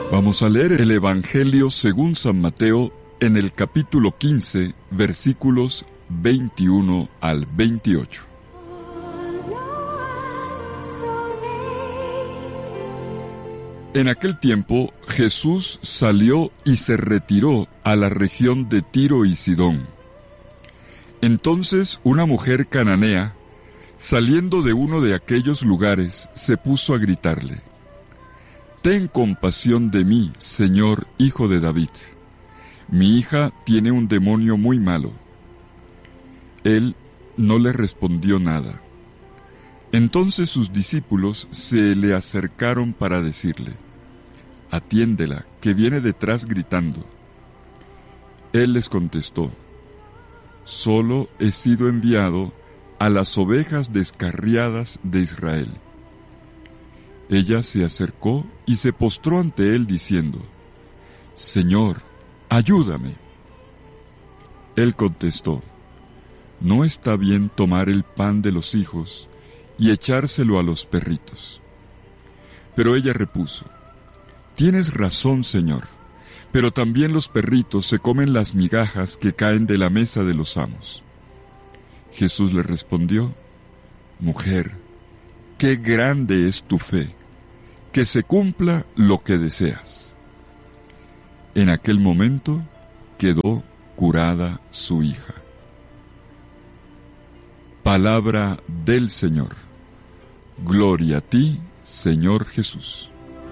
Vamos a leer el Evangelio según San Mateo en el capítulo 15, versículos 21 al 28. En aquel tiempo Jesús salió y se retiró a la región de Tiro y Sidón. Entonces una mujer cananea, saliendo de uno de aquellos lugares, se puso a gritarle: «Ten compasión de mí, Señor, Hijo de David. Mi hija tiene un demonio muy malo». Él no le respondió nada. Entonces sus discípulos se le acercaron para decirle: «Atiéndela, que viene detrás gritando». Él les contestó: «Solo he sido enviado a las ovejas descarriadas de Israel». Ella se acercó y se postró ante él diciendo: «Señor, ayúdame». Él contestó: «No está bien tomar el pan de los hijos y echárselo a los perritos». Pero ella repuso: «Tienes razón, Señor, pero también los perritos se comen las migajas que caen de la mesa de los amos». Jesús le respondió: «Mujer, qué grande es tu fe, que se cumpla lo que deseas». En aquel momento quedó curada su hija. Palabra del Señor. Gloria a ti, Señor Jesús.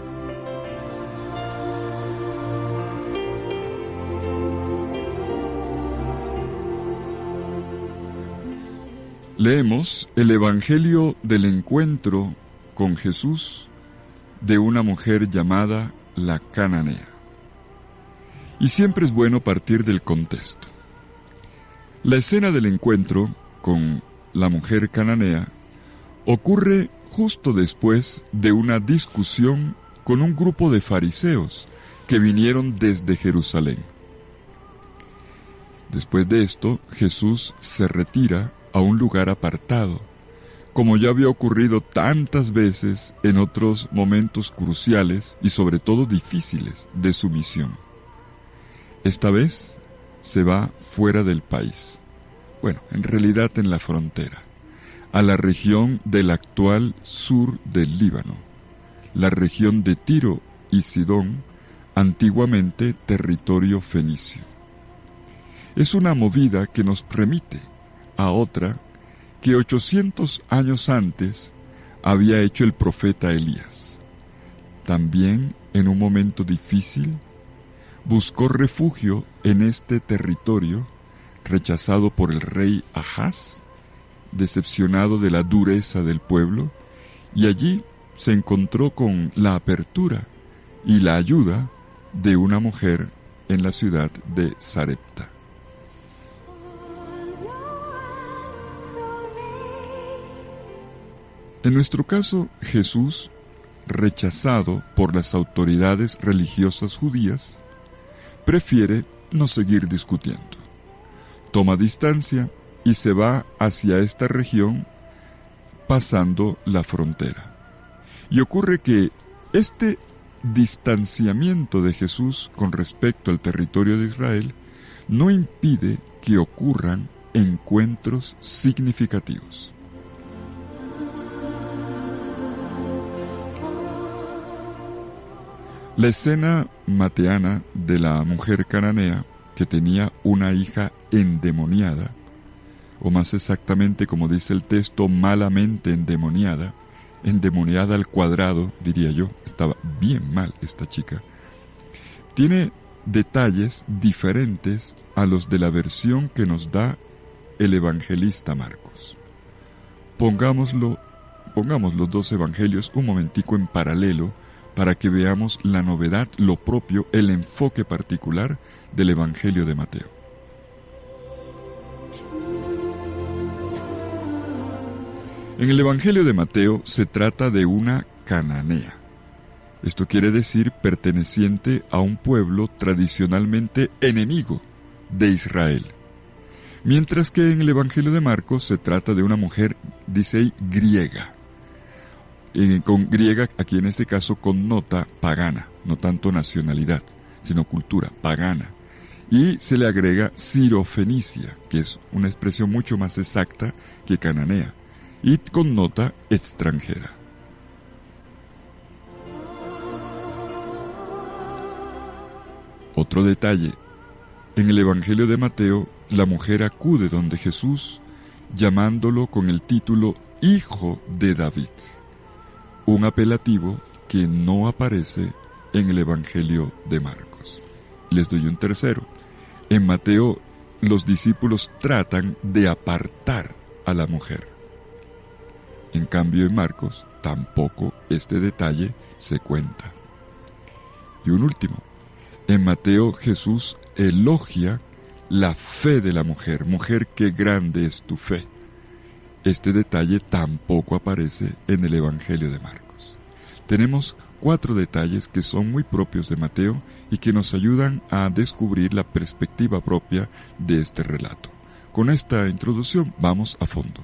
Leemos el Evangelio del encuentro con Jesús de una mujer llamada la cananea. Y siempre es bueno partir del contexto. La escena del encuentro con la mujer cananea ocurre justo después de una discusión con un grupo de fariseos que vinieron desde Jerusalén. Después de esto, Jesús se retira a un lugar apartado, como ya había ocurrido tantas veces en otros momentos cruciales y sobre todo difíciles de su misión. Esta vez se va fuera del país, bueno, en realidad en la frontera, a la región del actual sur del Líbano, la región de Tiro y Sidón, antiguamente territorio fenicio. Es una movida que nos remite a otra que 800 años antes había hecho el profeta Elías. También en un momento difícil buscó refugio en este territorio, rechazado por el rey Ahaz, decepcionado de la dureza del pueblo, y allí se encontró con la apertura y la ayuda de una mujer en la ciudad de Sarepta. En nuestro caso, Jesús, rechazado por las autoridades religiosas judías, prefiere no seguir discutiendo. Toma distancia y se va hacia esta región pasando la frontera. Y ocurre que este distanciamiento de Jesús con respecto al territorio de Israel no impide que ocurran encuentros significativos. La escena mateana de la mujer cananea que tenía una hija endemoniada, o más exactamente, como dice el texto, malamente endemoniada, endemoniada al cuadrado, diría yo, estaba bien mal esta chica, tiene detalles diferentes a los de la versión que nos da el evangelista Marcos. Pongamos los dos evangelios un momentico en paralelo para que veamos la novedad, lo propio, el enfoque particular del Evangelio de Mateo. En el Evangelio de Mateo se trata de una cananea. Esto quiere decir perteneciente a un pueblo tradicionalmente enemigo de Israel. Mientras que en el Evangelio de Marcos se trata de una mujer, dice ahí, griega. Con griega aquí en este caso connota pagana, no tanto nacionalidad, sino cultura pagana. Y se le agrega sirofenicia, que es una expresión mucho más exacta que cananea, y connota extranjera. Otro detalle: en el Evangelio de Mateo, la mujer acude donde Jesús, llamándolo con el título Hijo de David, un apelativo que no aparece en el Evangelio de Marcos. Les doy un tercero. En Mateo, los discípulos tratan de apartar a la mujer. En cambio, en Marcos, tampoco este detalle se cuenta. Y un último. En Mateo, Jesús elogia la fe de la mujer. Mujer, qué grande es tu fe. Este detalle tampoco aparece en el Evangelio de Marcos. Tenemos 4 detalles que son muy propios de Mateo y que nos ayudan a descubrir la perspectiva propia de este relato. Con esta introducción vamos a fondo.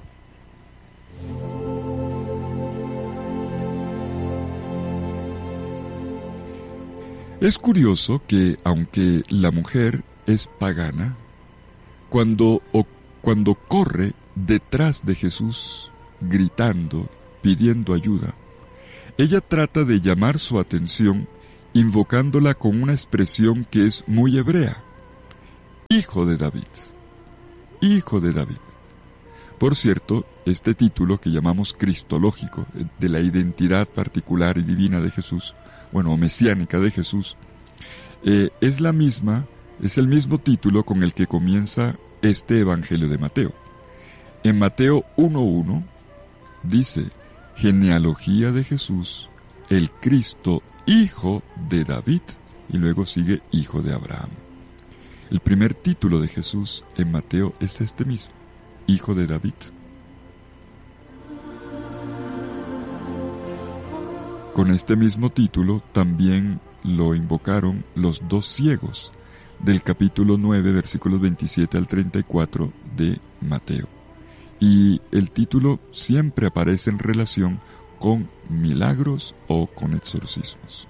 Es curioso que, aunque la mujer es pagana, cuando corre detrás de Jesús, gritando, pidiendo ayuda, ella trata de llamar su atención, invocándola con una expresión que es muy hebrea: Hijo de David, Hijo de David. Por cierto, este título que llamamos cristológico, de la identidad particular y divina de Jesús, o mesiánica de Jesús, es el mismo título con el que comienza este Evangelio de Mateo. En Mateo 1:1 dice: genealogía de Jesús, el Cristo, hijo de David, y luego sigue hijo de Abraham. El primer título de Jesús en Mateo es este mismo: hijo de David. Con este mismo título también lo invocaron los 2 ciegos del capítulo 9, versículos 27 al 34 de Mateo. Y el título siempre aparece en relación con milagros o con exorcismos.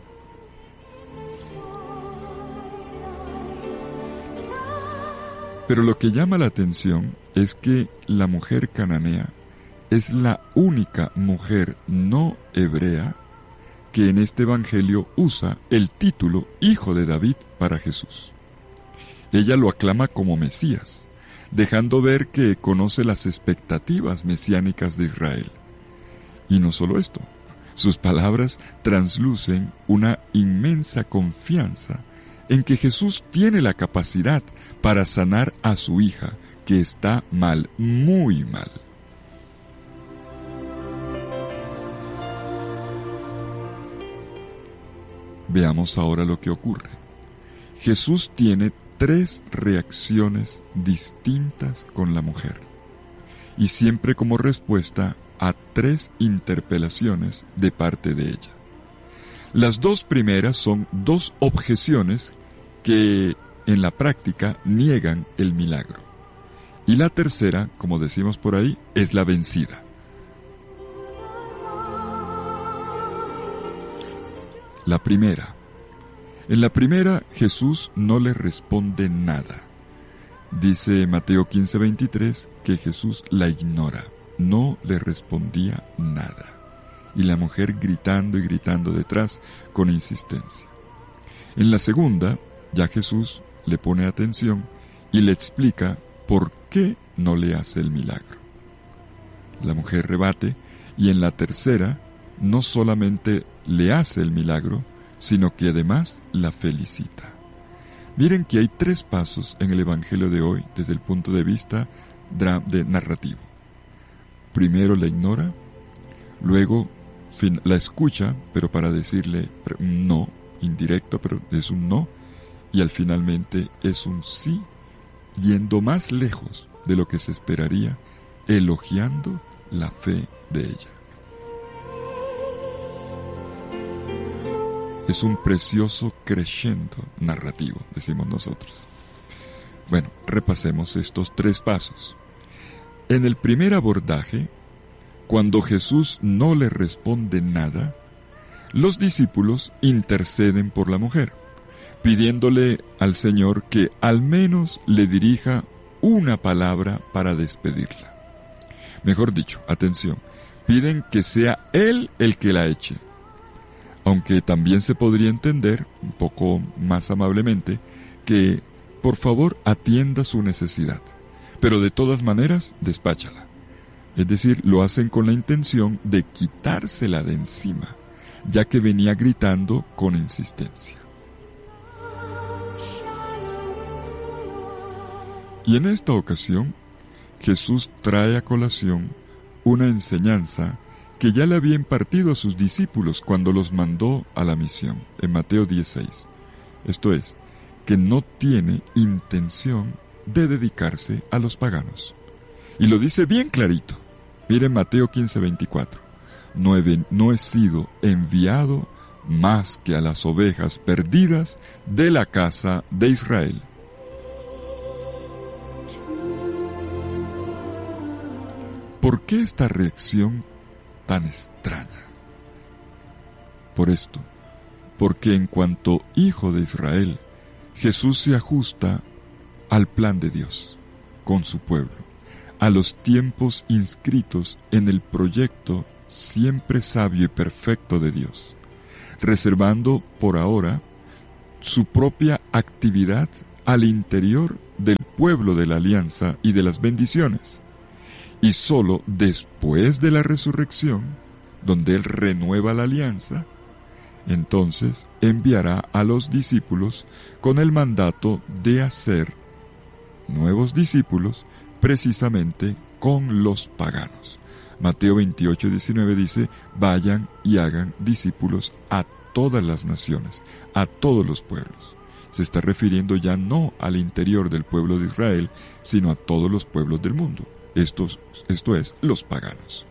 Pero lo que llama la atención es que la mujer cananea es la única mujer no hebrea que en este evangelio usa el título Hijo de David para Jesús. Ella lo aclama como Mesías, dejando ver que conoce las expectativas mesiánicas de Israel. Y no solo esto, sus palabras traslucen una inmensa confianza en que Jesús tiene la capacidad para sanar a su hija, que está mal, muy mal. Veamos ahora lo que ocurre. Jesús tiene 3 reacciones distintas con la mujer, y siempre como respuesta a 3 interpelaciones de parte de ella. Las 2 primeras son 2 objeciones que en la práctica niegan el milagro, y la tercera, como decimos por ahí, es la vencida. La primera. En la primera, Jesús no le responde nada. Dice Mateo 15:23 que Jesús la ignora, no le respondía nada. Y la mujer gritando y gritando detrás con insistencia. En la segunda, ya Jesús le pone atención y le explica por qué no le hace el milagro. La mujer rebate, y en la tercera, no solamente le hace el milagro, sino que además la felicita. Miren que hay 3 pasos en el Evangelio de hoy desde el punto de vista narrativo. Primero la ignora, luego la escucha, pero para decirle un no, indirecto, pero es un no, y al finalmente es un sí, yendo más lejos de lo que se esperaría, elogiando la fe de ella. Es un precioso crescendo narrativo, decimos nosotros. Bueno, repasemos estos 3 pasos. En el primer abordaje, cuando Jesús no le responde nada, los discípulos interceden por la mujer, pidiéndole al Señor que al menos le dirija una palabra para despedirla. Mejor dicho, atención, piden que sea Él el que la eche. Aunque también se podría entender, un poco más amablemente, que por favor atienda su necesidad, pero de todas maneras despáchala. Es decir, lo hacen con la intención de quitársela de encima, ya que venía gritando con insistencia. Y en esta ocasión, Jesús trae a colación una enseñanza que ya le había impartido a sus discípulos cuando los mandó a la misión, en Mateo 16. Esto es, que no tiene intención de dedicarse a los paganos. Y lo dice bien clarito. Miren Mateo 15:24. No he sido enviado más que a las ovejas perdidas de la casa de Israel. ¿Por qué esta reacción tan extraña? Por esto, porque en cuanto hijo de Israel, Jesús se ajusta al plan de Dios con su pueblo, a los tiempos inscritos en el proyecto siempre sabio y perfecto de Dios, reservando por ahora su propia actividad al interior del pueblo de la alianza y de las bendiciones. Y sólo después de la resurrección, donde Él renueva la alianza, entonces enviará a los discípulos con el mandato de hacer nuevos discípulos precisamente con los paganos. Mateo 28:19 dice, vayan y hagan discípulos a todas las naciones, a todos los pueblos. Se está refiriendo ya no al interior del pueblo de Israel, sino a todos los pueblos del mundo. Esto es, los paganos.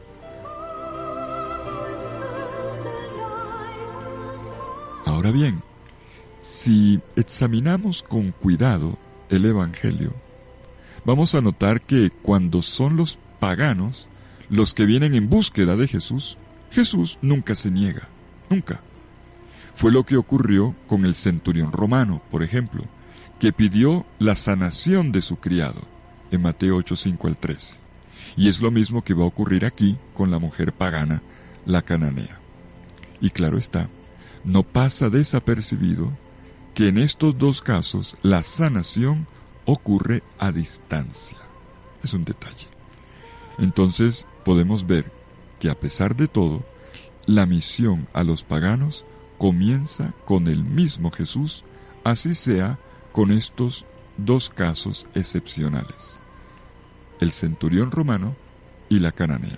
Ahora bien, si examinamos con cuidado el Evangelio, vamos a notar que cuando son los paganos los que vienen en búsqueda de Jesús, Jesús nunca se niega, nunca. Fue lo que ocurrió con el centurión romano, por ejemplo, que pidió la sanación de su criado, en Mateo 8:5-13. Y es lo mismo que va a ocurrir aquí con la mujer pagana, la cananea. Y claro está, no pasa desapercibido que en estos dos casos la sanación ocurre a distancia. Es un detalle. Entonces podemos ver que a pesar de todo, la misión a los paganos comienza con el mismo Jesús, así sea con estos dos casos excepcionales: el centurión romano y la cananea.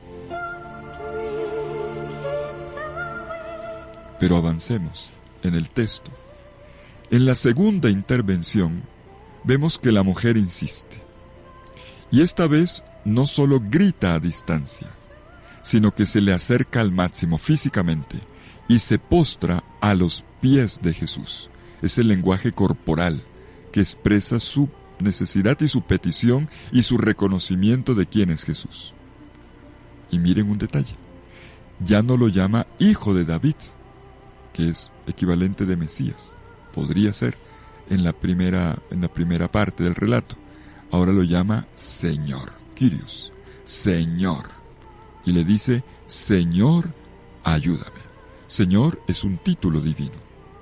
Pero avancemos en el texto. En la segunda intervención vemos que la mujer insiste. Y esta vez no solo grita a distancia, sino que se le acerca al máximo físicamente y se postra a los pies de Jesús. Es el lenguaje corporal que expresa su necesidad y su petición y su reconocimiento de quién es Jesús. Y miren un detalle, ya no lo llama hijo de David, que es equivalente de Mesías, podría ser en la primera parte del relato. Ahora lo llama Señor, Kyrios, Señor, y le dice, Señor, ayúdame. Señor es un título divino.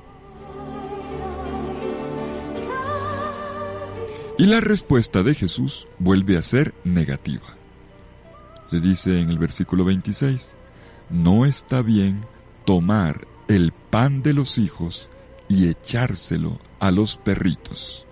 Y la respuesta de Jesús vuelve a ser negativa. Le dice en el versículo 26, no está bien tomar el pan de los hijos y echárselo a los perritos.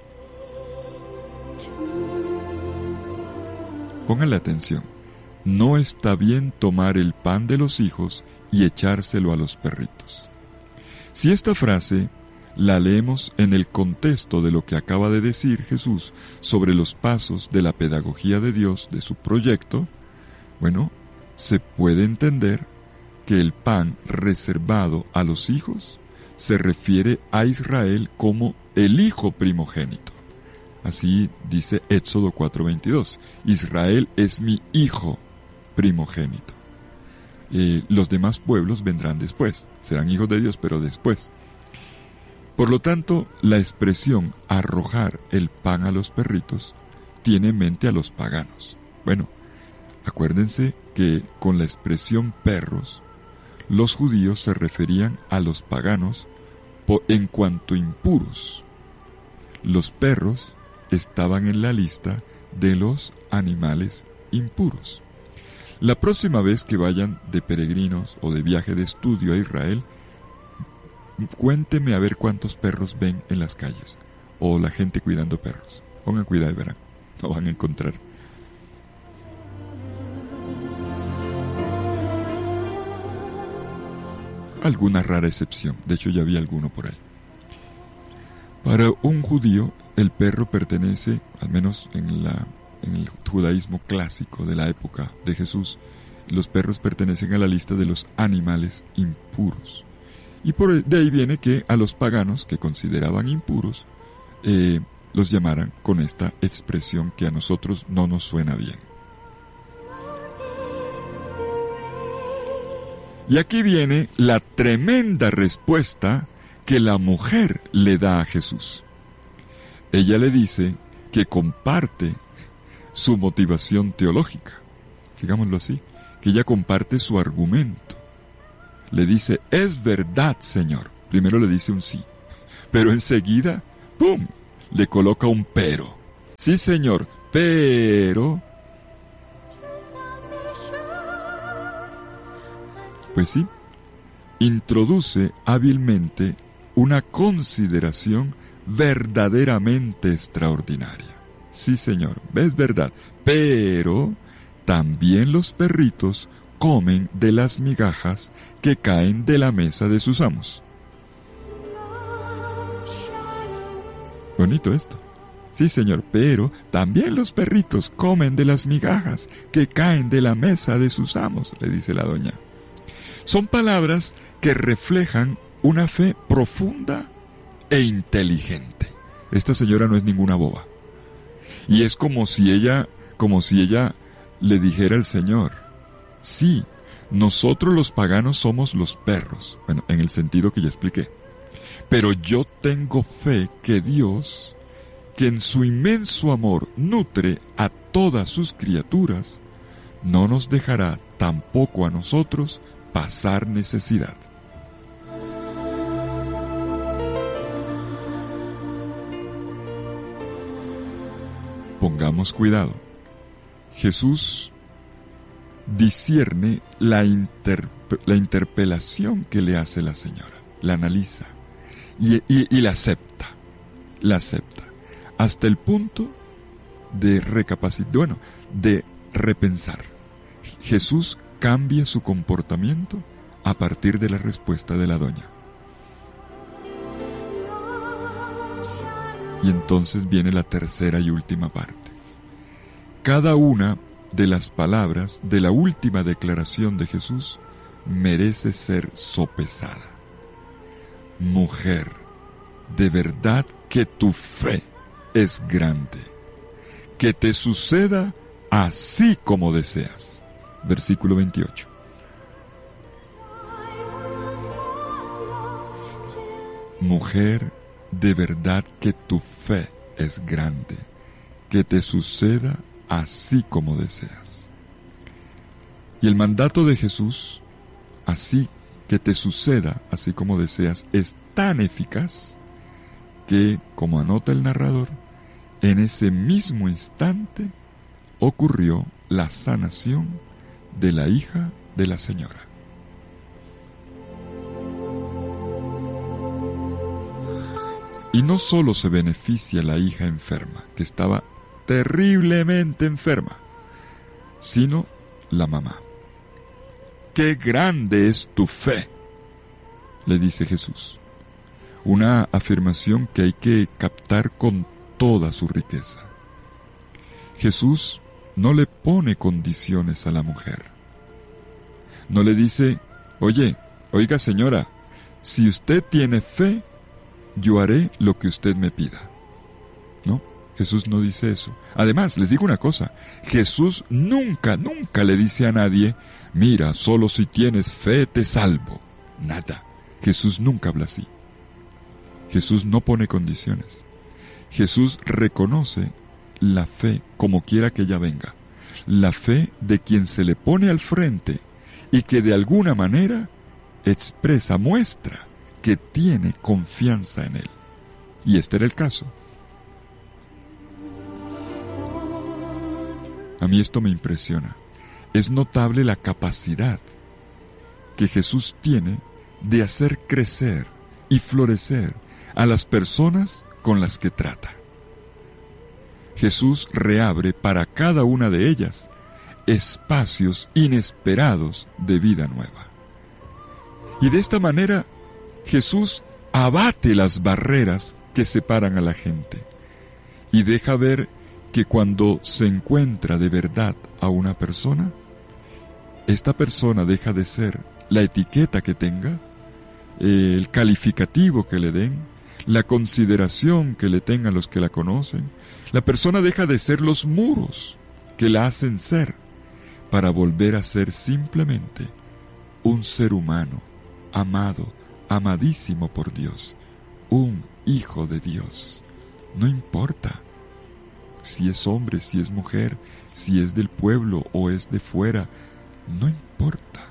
Pónganle atención, no está bien tomar el pan de los hijos y echárselo a los perritos. Si esta frase la leemos en el contexto de lo que acaba de decir Jesús sobre los pasos de la pedagogía de Dios de su proyecto, bueno, se puede entender que el pan reservado a los hijos se refiere a Israel como el hijo primogénito. Así dice Éxodo 4:22, Israel es mi hijo primogénito. Los demás pueblos vendrán después, serán hijos de Dios, pero después. Por lo tanto, la expresión arrojar el pan a los perritos tiene en mente a los paganos. Bueno, acuérdense que con la expresión perros, los judíos se referían a los paganos en cuanto impuros. Los perros estaban en la lista de los animales impuros. La próxima vez que vayan de peregrinos o de viaje de estudio a Israel, cuénteme a ver cuántos perros ven en las calles, o la gente cuidando perros. Pongan cuidado y verán, lo van a encontrar. Alguna rara excepción, de hecho ya había alguno por ahí. Para un judío, el perro pertenece, al menos en el judaísmo clásico de la época de Jesús, los perros pertenecen a la lista de los animales impuros. Y de ahí viene que a los paganos que consideraban impuros, los llamaran con esta expresión que a nosotros no nos suena bien. Y aquí viene la tremenda respuesta que la mujer le da a Jesús. Ella le dice que comparte su motivación teológica, digámoslo así, que ella comparte su argumento. Le dice, es verdad, Señor. Primero le dice un sí, pero enseguida, ¡pum!, le coloca un pero. Sí, Señor, pero... Pues sí, introduce hábilmente una consideración verdaderamente extraordinaria. Sí, Señor, es verdad, pero también los perritos comen de las migajas que caen de la mesa de sus amos. Bonito esto. Sí, Señor, pero también los perritos comen de las migajas que caen de la mesa de sus amos, le dice la doña. Son palabras que reflejan una fe profunda e inteligente. Esta señora no es ninguna boba. Y es como si ella le dijera al Señor, sí, nosotros los paganos somos los perros, bueno, en el sentido que ya expliqué, pero yo tengo fe que Dios, que en su inmenso amor nutre a todas sus criaturas, no nos dejará tampoco a nosotros pasar necesidad. Pongamos cuidado. Jesús discierne la interpelación que le hace la señora, la analiza y la acepta, hasta el punto de recapacitar, de repensar. Jesús cambia su comportamiento a partir de la respuesta de la doña. Y entonces viene la tercera y última parte. Cada una de las palabras de la última declaración de Jesús merece ser sopesada. Mujer, de verdad que tu fe es grande. Que te suceda así como deseas. Versículo 28. Mujer, de verdad que tu fe es grande, que te suceda así como deseas. Y el mandato de Jesús, así que te suceda así como deseas, es tan eficaz que, como anota el narrador, en ese mismo instante ocurrió la sanación de la hija de la señora. Y no solo se beneficia la hija enferma, que estaba terriblemente enferma, sino la mamá. ¡Qué grande es tu fe!, le dice Jesús. Una afirmación que hay que captar con toda su riqueza. Jesús no le pone condiciones a la mujer. No le dice, oiga señora, si usted tiene fe, yo haré lo que usted me pida. No, Jesús no dice eso. Además, les digo una cosa, Jesús nunca le dice a nadie, mira, solo si tienes fe te salvo. Nada. Jesús nunca habla así. Jesús no pone condiciones. Jesús reconoce la fe como quiera que ella venga. La fe de quien se le pone al frente y que de alguna manera expresa, muestra que tiene confianza en él. Y este era el caso. A mí esto me impresiona. Es notable la capacidad que Jesús tiene de hacer crecer y florecer a las personas con las que trata. Jesús reabre para cada una de ellas espacios inesperados de vida nueva. Y de esta manera, Jesús abate las barreras que separan a la gente y deja ver que cuando se encuentra de verdad a una persona, esta persona deja de ser la etiqueta que tenga, el calificativo que le den, la consideración que le tengan los que la conocen. La persona deja de ser los muros que la hacen ser, para volver a ser simplemente un ser humano, amado, amadísimo por Dios, un hijo de Dios. No importa si es hombre, si es mujer, si es del pueblo o es de fuera, no importa.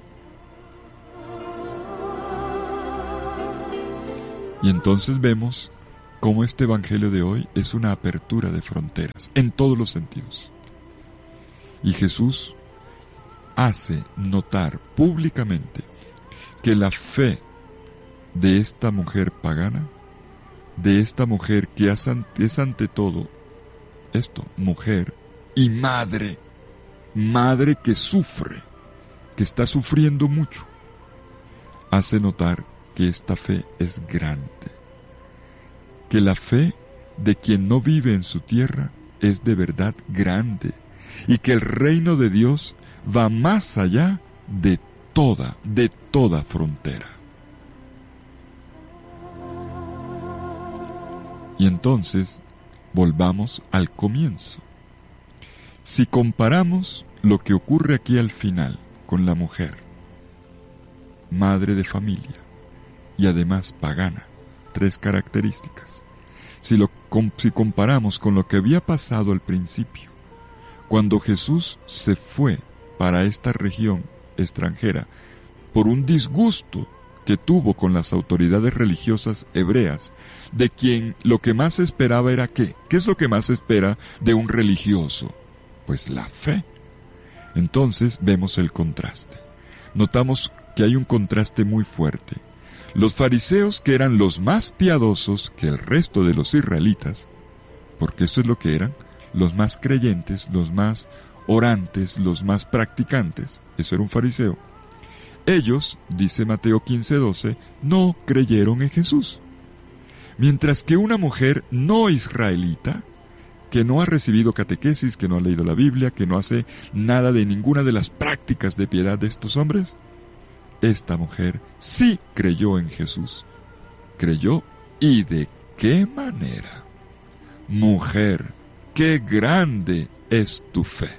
Y entonces vemos cómo este evangelio de hoy es una apertura de fronteras, en todos los sentidos. Y Jesús hace notar públicamente que la fe de esta mujer pagana, de esta mujer que es ante todo esto, mujer y madre que sufre, que está sufriendo mucho, hace notar que esta fe es grande, que la fe de quien no vive en su tierra es de verdad grande, y que el reino de Dios va más allá de toda frontera. Y entonces, volvamos al comienzo. Si comparamos lo que ocurre aquí al final con la mujer, madre de familia y además pagana, 3 características. Si comparamos con lo que había pasado al principio, cuando Jesús se fue para esta región extranjera por un disgusto que tuvo con las autoridades religiosas hebreas, de quien lo que más esperaba era ¿qué? ¿Qué es lo que más espera de un religioso? Pues la fe. Entonces vemos el contraste. Notamos que hay un contraste muy fuerte. Los fariseos, que eran los más piadosos que el resto de los israelitas, porque eso es lo que eran, los más creyentes, los más orantes, los más practicantes, eso era un fariseo. Ellos, dice Mateo 15:12, no creyeron en Jesús. Mientras que una mujer no israelita, que no ha recibido catequesis, que no ha leído la Biblia, que no hace nada de ninguna de las prácticas de piedad de estos hombres, esta mujer sí creyó en Jesús. Creyó, ¿y de qué manera? Mujer, qué grande es tu fe.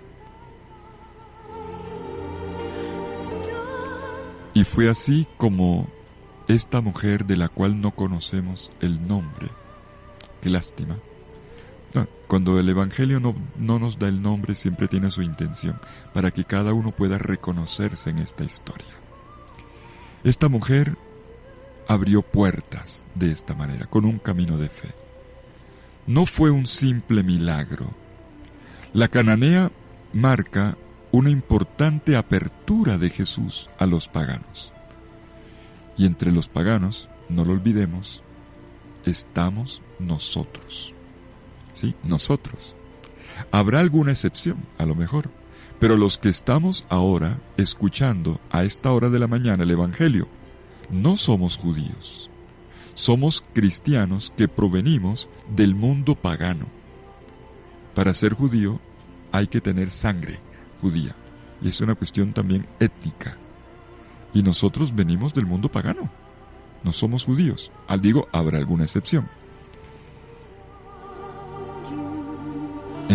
Y fue así como esta mujer, de la cual no conocemos el nombre, qué lástima. Cuando el Evangelio no nos da el nombre, siempre tiene su intención, para que cada uno pueda reconocerse en esta historia. Esta mujer abrió puertas de esta manera, con un camino de fe. No fue un simple milagro. La cananea marca una importante apertura de Jesús a los paganos. Y entre los paganos, no lo olvidemos, estamos nosotros. ¿Sí? Nosotros. Habrá alguna excepción, a lo mejor, pero los que estamos ahora escuchando a esta hora de la mañana el Evangelio, no somos judíos. Somos cristianos que provenimos del mundo pagano. Para ser judío hay que tener sangre judía, y es una cuestión también étnica. Y nosotros venimos del mundo pagano, no somos judíos. Habrá alguna excepción.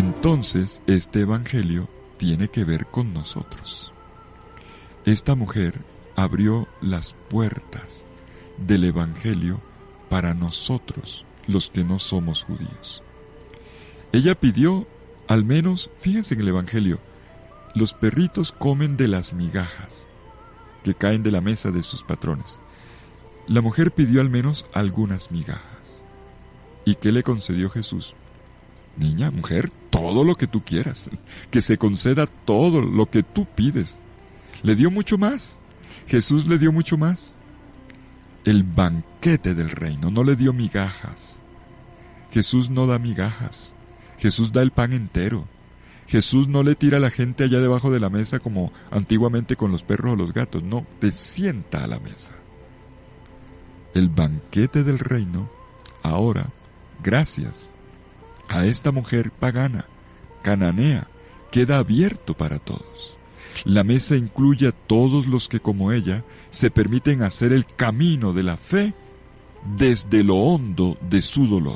Entonces, este evangelio tiene que ver con nosotros. Esta mujer abrió las puertas del evangelio para nosotros, los que no somos judíos. Ella pidió, al menos, fíjense en el evangelio, los perritos comen de las migajas que caen de la mesa de sus patrones. La mujer pidió al menos algunas migajas. ¿Y qué le concedió Jesús? Niña, mujer, todo lo que tú quieras, que se conceda todo lo que tú pides. Le dio mucho más. Jesús le dio mucho más. El banquete del reino, no le dio migajas. Jesús no da migajas. Jesús da el pan entero. Jesús no le tira a la gente allá debajo de la mesa como antiguamente con los perros o los gatos. No, te sienta a la mesa. El banquete del reino, ahora, gracias a esta mujer pagana, cananea, queda abierto para todos. La mesa incluye a todos los que, como ella, se permiten hacer el camino de la fe desde lo hondo de su dolor.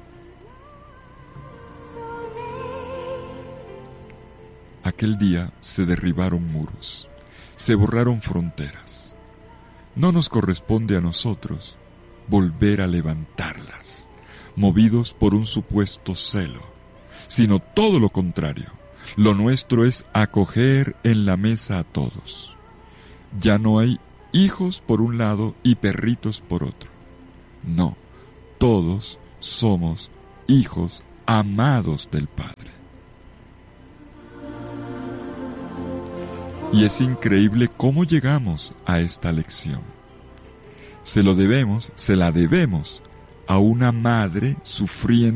Aquel día se derribaron muros, se borraron fronteras. No nos corresponde a nosotros volver a levantarlas, movidos por un supuesto celo, sino todo lo contrario. Lo nuestro es acoger en la mesa a todos. Ya no hay hijos por un lado y perritos por otro. No, todos somos hijos amados del Padre. Y es increíble cómo llegamos a esta lección. Se la debemos a una madre sufriendo